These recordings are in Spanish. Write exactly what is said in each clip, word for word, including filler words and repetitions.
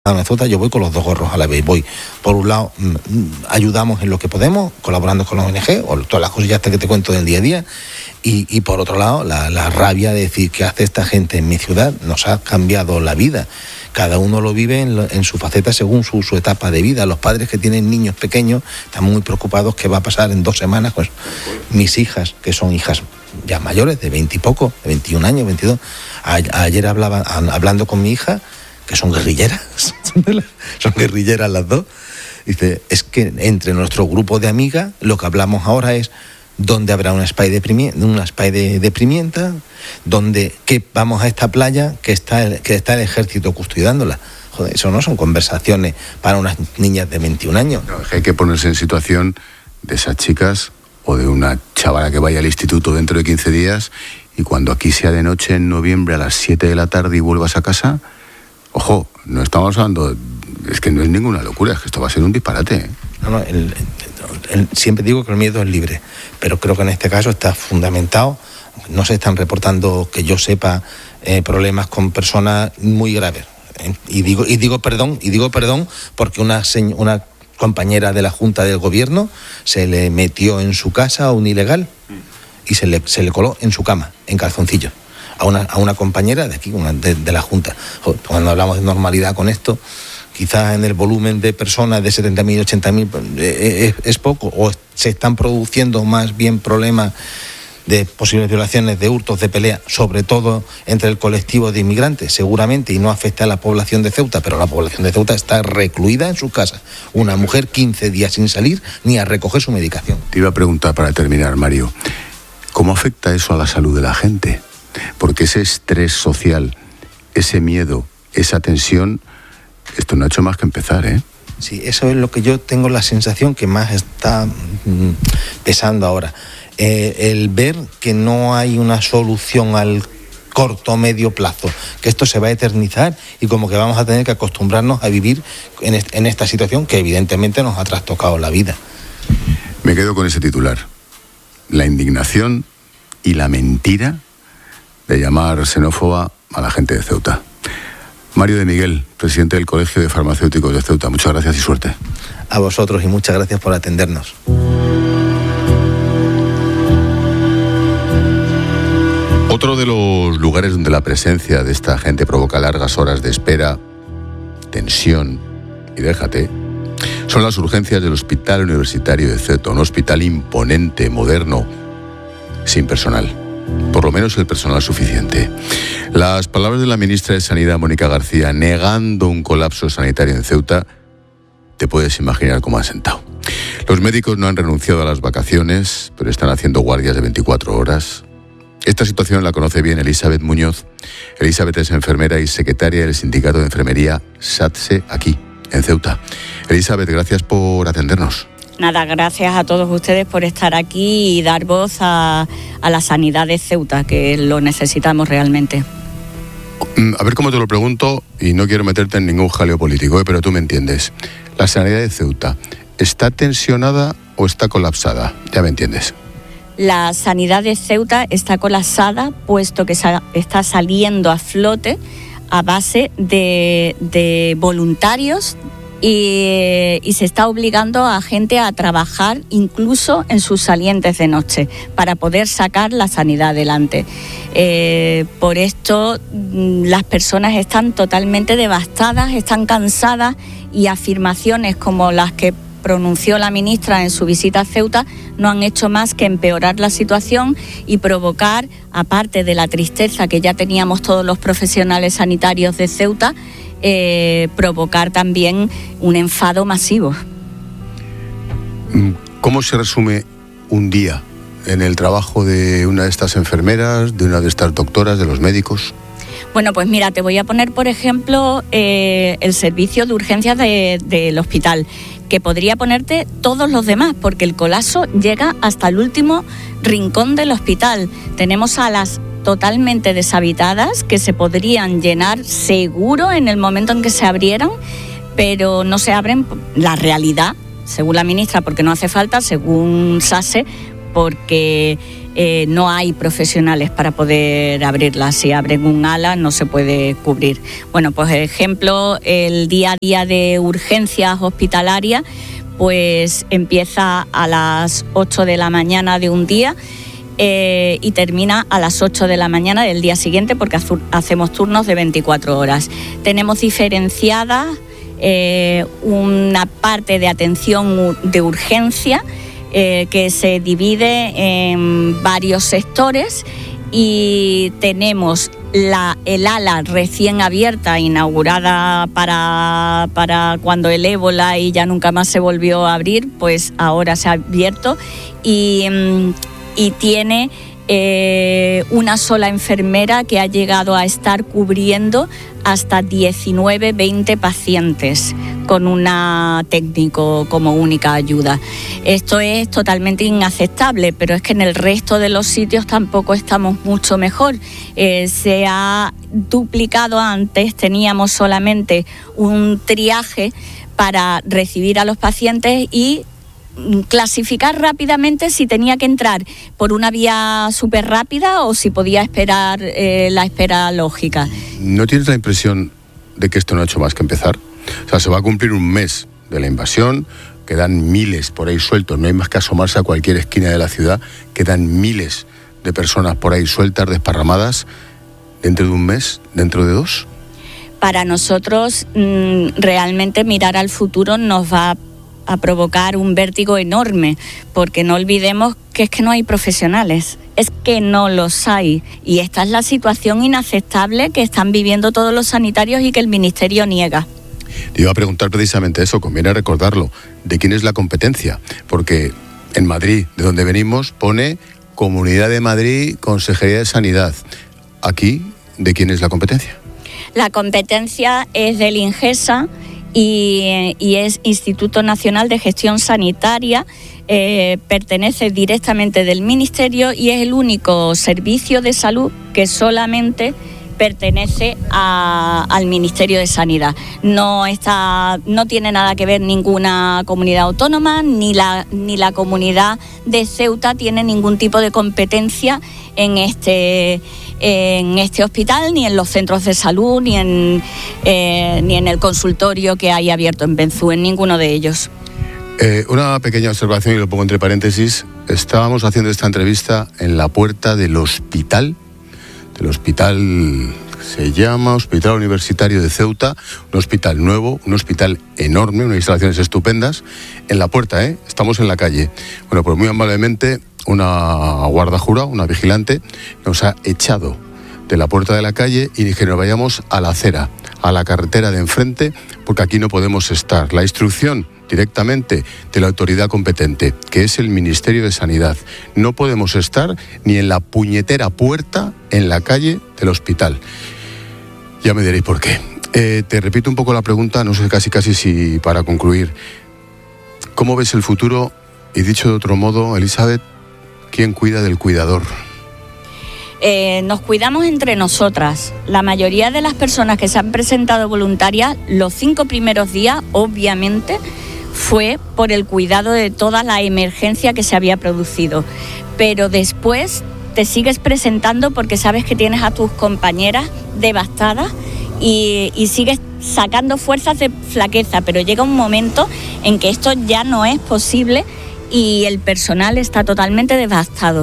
Ciudadanos de Ceuta, yo voy con los dos gorros a la vez. Voy, por un lado, mm, ayudamos en lo que podemos, colaborando con la O N Ge, o todas las cosillas que te cuento del día a día, y, y por otro lado, la, la rabia de decir qué hace esta gente en mi ciudad, nos ha cambiado la vida. Cada uno lo vive en, lo, en su faceta según su, su etapa de vida. Los padres que tienen niños pequeños están muy preocupados qué va a pasar en dos semanas. Pues mis hijas, que son hijas ya mayores, de veinte y poco, de veintiún años, veintidós. A, ayer hablaba, a, hablando con mi hija, que son guerrilleras, son guerrilleras las dos. Dice, es que entre nuestro grupo de amigas lo que hablamos ahora es dónde habrá una spy de, primi- una spy de, de pimienta, donde que vamos a esta playa que está el, que está el ejército custodiándola. Joder, eso no son conversaciones para unas niñas de veintiún años. No, hay que ponerse en situación de esas chicas o de una chavala que vaya al instituto dentro de quince días y cuando aquí sea de noche en noviembre a las siete de la tarde y vuelvas a casa, ojo, no estamos hablando, es que no es ninguna locura, es que esto va a ser un disparate, ¿eh? No, no, el, el, el, siempre digo que el miedo es libre, pero creo que en este caso está fundamentado. No se están reportando, que yo sepa, eh, problemas con personas muy graves. Eh, y digo y digo perdón y digo perdón porque una una compañera de la Junta del Gobierno se le metió en su casa a un ilegal y se le se le coló en su cama en calzoncillos a una a una compañera de aquí, una de, de la Junta. Cuando hablamos de normalidad con esto, quizás en el volumen de personas de setenta mil, ochenta mil es, es poco, o se están produciendo más bien problemas de posibles violaciones, de hurtos, de pelea, sobre todo entre el colectivo de inmigrantes, seguramente, y no afecta a la población de Ceuta, pero la población de Ceuta está recluida en sus casas. Una mujer quince días sin salir ni a recoger su medicación. Te iba a preguntar para terminar, Mario, ¿cómo afecta eso a la salud de la gente? Porque ese estrés social, ese miedo, esa tensión, esto no ha hecho más que empezar, ¿eh? Sí, eso es lo que yo tengo la sensación que más está mm, pesando ahora. Eh, el ver que no hay una solución al corto o medio plazo, que esto se va a eternizar y como que vamos a tener que acostumbrarnos a vivir en, est- en esta situación que evidentemente nos ha trastocado la vida. Me quedo con ese titular. La indignación y la mentira de llamar xenófoba a la gente de Ceuta. Mario de Miguel, presidente del Colegio de Farmacéuticos de Ceuta, muchas gracias y suerte. A vosotros y muchas gracias por atendernos. Otro de los lugares donde la presencia de esta gente provoca largas horas de espera, tensión y déjate, son las urgencias del Hospital Universitario de Ceuta, un hospital imponente, moderno, sin personal. Por lo menos el personal suficiente. Las palabras de la ministra de Sanidad, Mónica García, negando un colapso sanitario en Ceuta, te puedes imaginar cómo han sentado. Los médicos no han renunciado a las vacaciones, pero están haciendo guardias de veinticuatro horas. Esta situación la conoce bien Elizabeth Muñoz. Elizabeth es enfermera y secretaria del Sindicato de Enfermería SATSE aquí, en Ceuta. Elizabeth, gracias por atendernos. Nada, gracias a todos ustedes por estar aquí y dar voz a, a la sanidad de Ceuta, que lo necesitamos realmente. A ver cómo te lo pregunto, y no quiero meterte en ningún jaleo político, ¿eh? Pero tú me entiendes. La sanidad de Ceuta, ¿está tensionada o está colapsada? Ya me entiendes. La sanidad de Ceuta está colapsada, puesto que sa- está saliendo a flote a base de, de voluntarios y, y se está obligando a gente a trabajar incluso en sus salientes de noche para poder sacar la sanidad adelante. Eh, por esto mm, las personas están totalmente devastadas, están cansadas y afirmaciones como las que pronunció la ministra en su visita a Ceuta no han hecho más que empeorar la situación y provocar, aparte de la tristeza que ya teníamos todos los profesionales sanitarios de Ceuta, eh, provocar también un enfado masivo. ¿Cómo se resume un día en el trabajo de una de estas enfermeras, de una de estas doctoras, de los médicos? Bueno, pues mira, te voy a poner, por ejemplo, eh, el servicio de urgencias de, del hospital, que podría ponerte todos los demás, porque el colapso llega hasta el último rincón del hospital. Tenemos salas totalmente deshabitadas que se podrían llenar seguro en el momento en que se abrieran, pero no se abren. La realidad, según la ministra, porque no hace falta, según SATSE, porque eh, no hay profesionales para poder abrirla. Si abren un ala no se puede cubrir. Bueno, pues ejemplo, el día a día de urgencias hospitalarias pues empieza a las ocho de la mañana de un día eh, y termina a las ocho de la mañana del día siguiente, porque hacemos turnos de veinticuatro horas. Tenemos diferenciada eh, una parte de atención de urgencia eh, que se divide en varios sectores, y tenemos la, el ala recién abierta, inaugurada para, para cuando el ébola y ya nunca más se volvió a abrir, pues ahora se ha abierto y, y tiene eh, una sola enfermera que ha llegado a estar cubriendo hasta diecinueve, veinte pacientes con una técnico como única ayuda. Esto es totalmente inaceptable, pero es que en el resto de los sitios tampoco estamos mucho mejor. Eh, se ha duplicado. Antes teníamos solamente un triaje para recibir a los pacientes y clasificar rápidamente si tenía que entrar por una vía súper rápida o si podía esperar eh, la espera lógica. ¿No tienes la impresión de que esto no ha hecho más que empezar? O sea, se va a cumplir un mes de la invasión, quedan miles por ahí sueltos, no hay más que asomarse a cualquier esquina de la ciudad, quedan miles de personas por ahí sueltas, desparramadas. ¿Dentro de un mes? ¿Dentro de dos? Para nosotros, mmm, realmente mirar al futuro nos va a a provocar un vértigo enorme, porque no olvidemos que es que no hay profesionales, es que no los hay, y esta es la situación inaceptable que están viviendo todos los sanitarios y que el Ministerio niega. Te iba a preguntar precisamente eso, conviene recordarlo, ¿de quién es la competencia? Porque en Madrid, de donde venimos, pone Comunidad de Madrid, Consejería de Sanidad. Aquí, ¿de quién es la competencia? La competencia es del INGESA, Y, y es Instituto Nacional de Gestión Sanitaria, eh, pertenece directamente del Ministerio y es el único servicio de salud que solamente pertenece a, al Ministerio de Sanidad. No está, no tiene nada que ver ninguna comunidad autónoma, ni la, ni la comunidad de Ceuta tiene ningún tipo de competencia en este en este hospital, ni en los centros de salud, ni en, eh, ni en el consultorio que hay abierto en Benzú, en ninguno de ellos. Eh, una pequeña observación, y lo pongo entre paréntesis. Estábamos haciendo esta entrevista en la puerta del hospital, del hospital, se llama Hospital Universitario de Ceuta, un hospital nuevo, un hospital enorme, unas instalaciones estupendas. En la puerta, ¿eh? Estamos en la calle. Bueno, pues muy amablemente, una guarda-jura, una vigilante, nos ha echado de la puerta de la calle y dije, nos vayamos a la acera, a la carretera de enfrente, porque aquí no podemos estar. La instrucción directamente de la autoridad competente, que es el Ministerio de Sanidad. No podemos estar ni en la puñetera puerta en la calle del hospital. Ya me diréis por qué. Eh, te repito un poco la pregunta, no sé casi casi si para concluir. ¿Cómo ves el futuro? Y dicho de otro modo, Elizabeth, ¿quién cuida del cuidador? Eh, nos cuidamos entre nosotras. La mayoría de las personas que se han presentado voluntarias, los cinco primeros días, obviamente, fue por el cuidado de toda la emergencia que se había producido. Pero después te sigues presentando porque sabes que tienes a tus compañeras devastadas y, y sigues sacando fuerzas de flaqueza, pero llega un momento en que esto ya no es posible y el personal está totalmente devastado.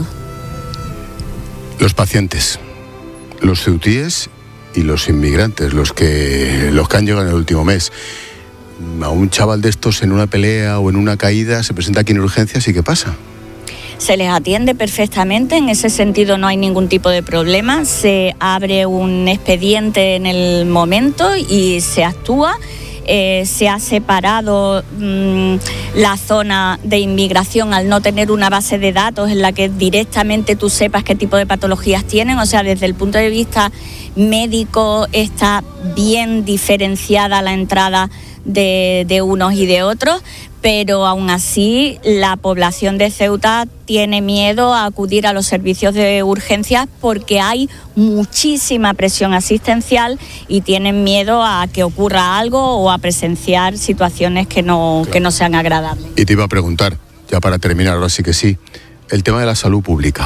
Los pacientes, los ceutíes y los inmigrantes, los que, los que han llegado en el último mes. A un chaval de estos en una pelea o en una caída se presenta aquí en urgencias y ¿qué pasa? Se les atiende perfectamente, en ese sentido no hay ningún tipo de problema. Se abre un expediente en el momento y se actúa. Eh, se ha separado mmm, la zona de inmigración al no tener una base de datos en la que directamente tú sepas qué tipo de patologías tienen. O sea, desde el punto de vista médico está bien diferenciada la entrada de, de unos y de otros, pero aún así la población de Ceuta tiene miedo a acudir a los servicios de urgencias porque hay muchísima presión asistencial y tienen miedo a que ocurra algo o a presenciar situaciones que no, claro, que no sean agradables. Y te iba a preguntar, ya para terminar, ahora sí que sí, el tema de la salud pública.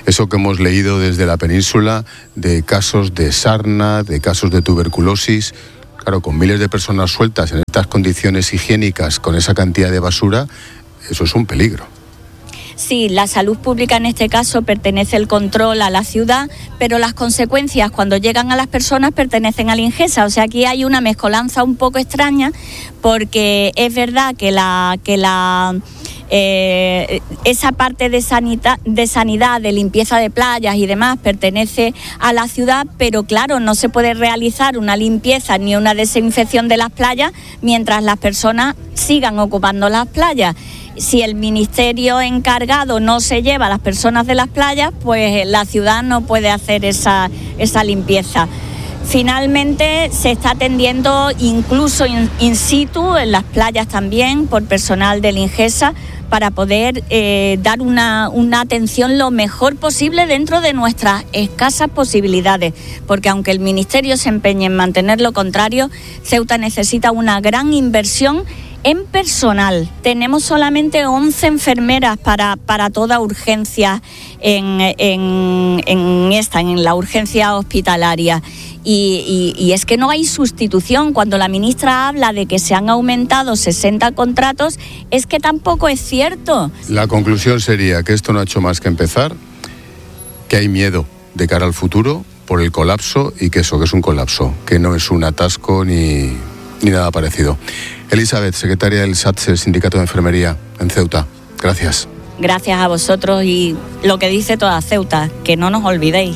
Eso que hemos leído desde la península de casos de sarna, de casos de tuberculosis, claro, con miles de personas sueltas en estas condiciones higiénicas, con esa cantidad de basura, eso es un peligro. Sí, la salud pública en este caso pertenece el control a la ciudad, pero las consecuencias cuando llegan a las personas pertenecen a la Ingesa. O sea, aquí hay una mezcolanza un poco extraña, porque es verdad que la que la eh, esa parte de sanidad, de sanidad, de limpieza de playas y demás pertenece a la ciudad, pero claro, no se puede realizar una limpieza ni una desinfección de las playas mientras las personas sigan ocupando las playas. Si el ministerio encargado no se lleva a las personas de las playas, pues la ciudad no puede hacer esa, esa limpieza. Finalmente se está atendiendo incluso in, in situ, en las playas también, por personal del Ingesa, para poder eh, dar una, una atención lo mejor posible dentro de nuestras escasas posibilidades, porque aunque el Ministerio se empeñe en mantener lo contrario, Ceuta necesita una gran inversión en personal. Tenemos solamente once enfermeras para, para toda urgencia en, en, en esta, en la urgencia hospitalaria. Y, y, y es que no hay sustitución. Cuando la ministra habla de que se han aumentado sesenta contratos, es que tampoco es cierto. La conclusión sería que esto no ha hecho más que empezar, que hay miedo de cara al futuro por el colapso y que eso, que es un colapso, que no es un atasco ni, ni nada parecido. Elizabeth, secretaria del SATSE, el Sindicato de Enfermería en Ceuta. Gracias. Gracias a vosotros y lo que dice toda Ceuta, que no nos olvidéis.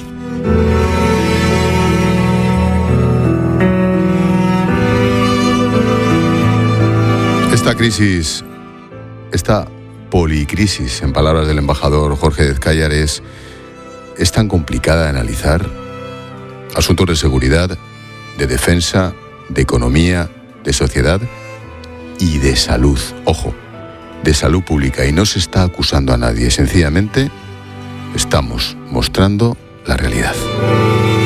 Esta crisis, esta policrisis, en palabras del embajador Jorge Dezcayar, es, es tan complicada de analizar. Asuntos de seguridad, de defensa, de economía, de sociedad y de salud. Ojo, de salud pública. Y no se está acusando a nadie, sencillamente estamos mostrando la realidad.